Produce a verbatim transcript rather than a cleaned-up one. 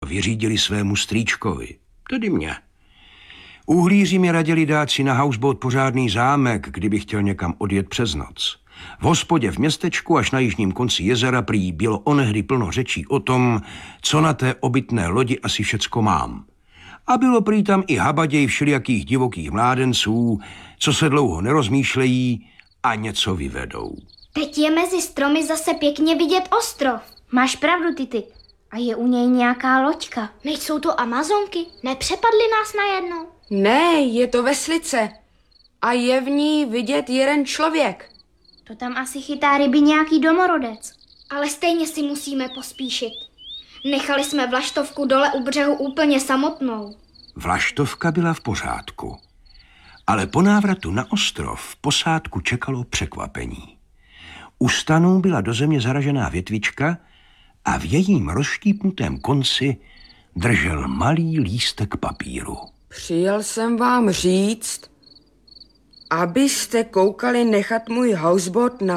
vyřídili svému strýčkovi, tedy mě. Uhlíři mi radili dát si na houseboat pořádný zámek, kdyby chtěl někam odjet přes noc. V hospodě v městečku až na jižním konci jezera prý bylo onehdy plno řečí o tom, co na té obytné lodi asi všecko mám. A bylo prý tam i habaděj všelijakých divokých mládenců, co se dlouho nerozmýšlejí a něco vyvedou. Teď je mezi stromy zase pěkně vidět ostrov. Máš pravdu, Tity. A je u něj nějaká loďka. Nejsou to Amazonky? Nepřepadly nás najednou? Ne, je to veslice. A je v ní vidět jeden člověk. To tam asi chytá ryby nějaký domorodec. Ale stejně si musíme pospíšit. Nechali jsme vlaštovku dole u břehu úplně samotnou. Vlaštovka byla v pořádku. Ale po návratu na ostrov posádku čekalo překvapení. U stanů byla do země zaražená větvička a v jejím rozštípnutém konci držel malý lístek papíru. Přijel jsem vám říct, abyste koukali nechat můj houseboat na